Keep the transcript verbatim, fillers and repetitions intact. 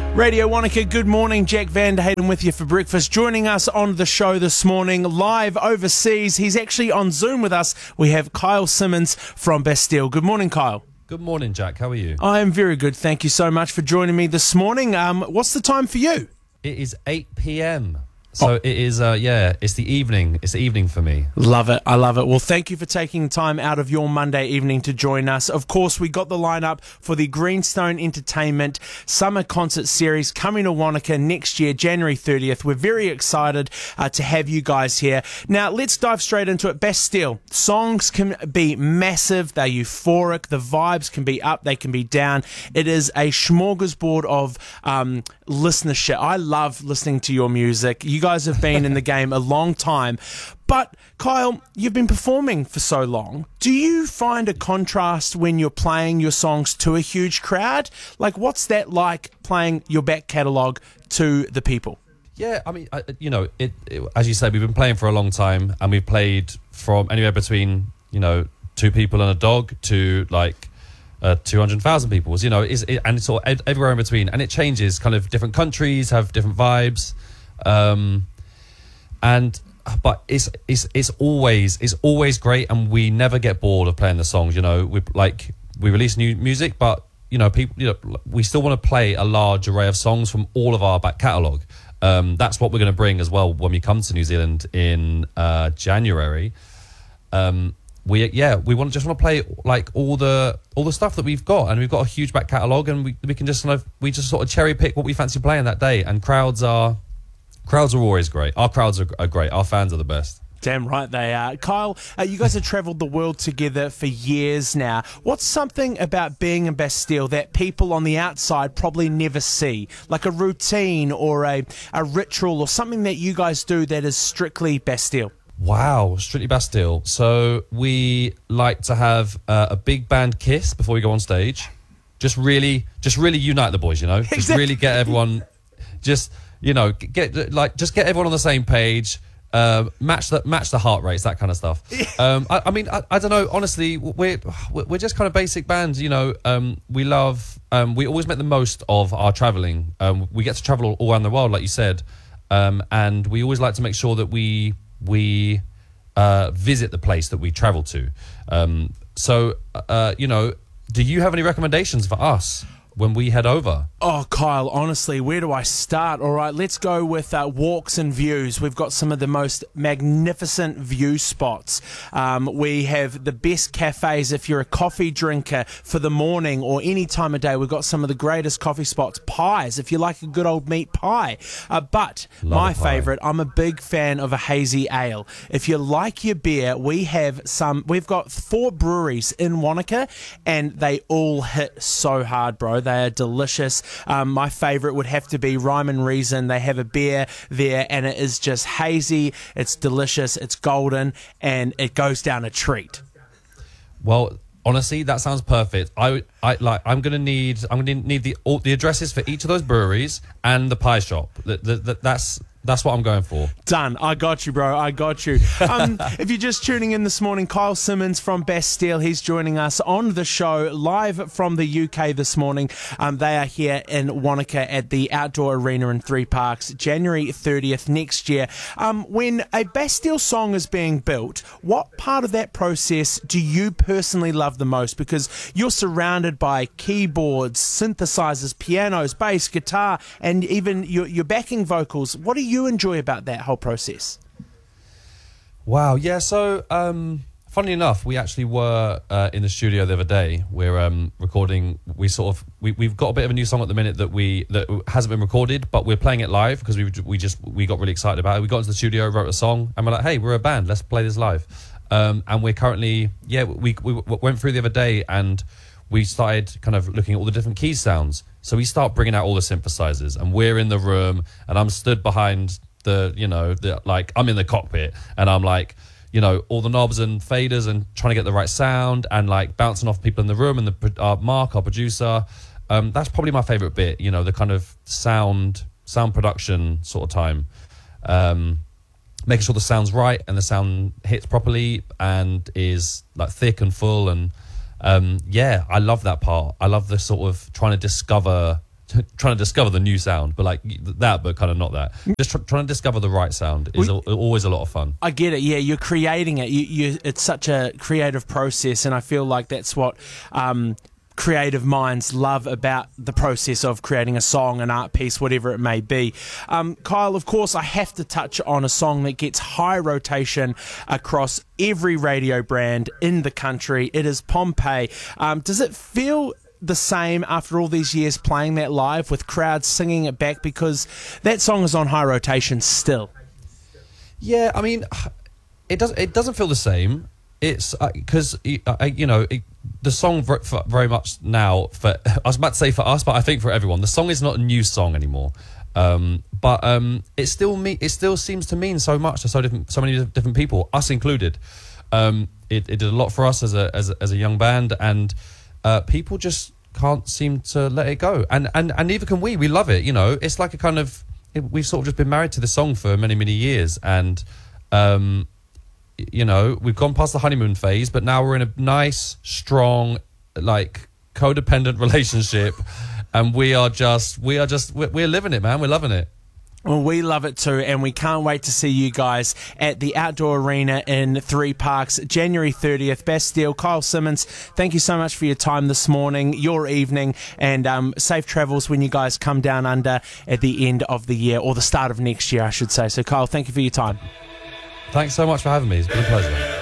Radio Wanaka, good morning. Jack Van der Hayden with you for breakfast. Joining us on the show this morning, live overseas. He's actually on Zoom with us. We have Kyle Simmons from Bastille. Good morning, Kyle. Good morning, Jack. How are you? I am very good. Thank you so much for joining me this morning. Um, what's the time for you? It is eight p.m. So Oh. it is, uh, yeah, it's the evening. It's the evening for me. Love it. I love it. Well, thank you for taking time out of your Monday evening to join us. Of course, we got the lineup for the Greenstone Entertainment Summer Concert Series coming to Wanaka next year, January thirtieth. We're very excited uh, to have you guys here. Now, let's dive straight into it. Bastille. Songs can be massive. They're euphoric. The vibes can be up. They can be down. It is a smorgasbord of um, listenership. I love listening to your music. You guys have been in the game a long time. But, Kyle, you've been performing for so long. Do you find a contrast when you're playing your songs to a huge crowd? Like, what's that like playing your back catalogue to the people? Yeah, I mean, I, you know, it, it, as you said, we've been playing for a long time, and we've played from anywhere between, you know, two people and a dog to, like, uh, two hundred thousand people. You know, it's, it, and it's all everywhere in between. And it changes. Kind of different countries have different vibes. Um... And but it's it's it's always it's always great, and we never get bored of playing the songs. You know, we like we release new music, but you know, people, you know, we still want to play a large array of songs from all of our back catalogue. Um, that's what we're going to bring as well when we come to New Zealand in uh, January. Um, we yeah we want just want to play like all the all the stuff that we've got, and we've got a huge back catalogue, and we we can just kind of we just sort of cherry pick what we fancy playing that day, and crowds are. Crowds are always great. Our crowds are, are great. Our fans are the best. Damn right they are. Kyle, uh, you guys have travelled the world together for years now. What's something about being in Bastille that people on the outside probably never see? Like a routine or a, a ritual or something that you guys do that is strictly Bastille? Wow, strictly Bastille. So we like to have uh, a big band kiss before we go on stage. Just really, just really unite the boys, you know? Just Exactly. really get everyone... Just... You know, get like just get everyone on the same page, uh, match the match the heart rates, that kind of stuff. Um, I, I mean, I, I don't know. Honestly, we're we're just kind of basic bands. You know, um, we love. Um, we always make the most of our traveling. Um, we get to travel all, all around the world, like you said, um, and we always like to make sure that we we uh, visit the place that we travel to. Um, so, uh, you know, do you have any recommendations for us when we head over? Oh, Kyle, honestly, where do I start? All right, let's go with uh, walks and views. We've got some of the most magnificent view spots. Um, we have the best cafes if you're a coffee drinker for the morning or any time of day. We've got some of the greatest coffee spots. Pies, if you like a good old meat pie. Uh, but Love my a pie. favourite, I'm a big fan of a hazy ale. If you like your beer, we have some, we've got four breweries in Wanaka, and they all hit so hard, bro. They are delicious. Um, my favourite would have to be Rhyme and Reason. They have a beer there, and it is just hazy. It's delicious. It's golden, and it goes down a treat. Well, honestly, that sounds perfect. I, I like. I'm gonna need. I'm gonna need the all, the addresses for each of those breweries and the pie shop. That, that, that, that's that's what I'm going for. Done. I got you, bro. I got you. Um, if you're just tuning in this morning, Kyle Simmons from Bastille, he's joining us on the show live from the U K this morning. Um, they are here in Wanaka at the Outdoor Arena in Three Parks, January thirtieth next year. Um, when a Bastille song is being built, what part of that process do you personally love the most? Because you're surrounded by keyboards, synthesizers, pianos, bass, guitar, and even your, your backing vocals. What do you enjoy about that whole process? Wow. Yeah. So, um, funnily enough, we actually were uh, in the studio the other day. We're um, recording. We sort of we we've got a bit of a new song at the minute that we that hasn't been recorded, but we're playing it live because we we just we got really excited about it. We got into the studio, wrote a song, and we're like, hey, we're a band. Let's play this live. Um, and we're currently yeah we we went through the other day and we started kind of looking at all the different key sounds. So we start bringing out all the synthesizers, and we're in the room, and I'm stood behind the, you know, the, like, I'm in the cockpit, and I'm like, you know, all the knobs and faders and trying to get the right sound and like bouncing off people in the room, and the uh, Mark, our producer. Um, that's probably my favorite bit, you know, the kind of sound, sound production sort of time. Um, making sure the sound's right and the sound hits properly and is like thick and full, and um yeah I love that part. I love the sort of trying to discover trying to discover the new sound, but like that, but kind of not that. Just tr- trying to discover the right sound is al- always a lot of fun. I get it. Yeah, you're creating it. You, you, it's such a creative process, and I feel like that's what um, creative minds love about the process of creating a song, an art piece, whatever it may be. Um, Kyle, of course, I have to touch on a song that gets high rotation across every radio brand in the country. It is Pompeii. Um, does it feel the same after all these years playing that live with crowds singing it back? Because that song is on high rotation still. Yeah, I mean, it does. It doesn't feel the same. It's because uh, you know it, the song very, very much now. For I was about to say for us, but I think for everyone, the song is not a new song anymore. Um, but um, it still me. It still seems to mean so much to so different, so many different people, us included. Um, it, it did a lot for us as a as a, as a young band, and uh, people just can't seem to let it go. And and and neither can we. We love it. You know, it's like a kind of it, we've sort of just been married to the song for many many years, and. Um, You know, we've gone past the honeymoon phase, but now we're in a nice, strong, like codependent relationship, and we are just, we are just, we're, we're living it, man. We're loving it. Well, we love it too, and we can't wait to see you guys at the Outdoor Arena in Three Parks, January thirtieth. Bastille, Kyle Simmons, thank you so much for your time this morning, your evening, and um, safe travels when you guys come down under at the end of the year, or the start of next year, I should say. So, Kyle, thank you for your time. Thanks so much for having me. It's been a pleasure.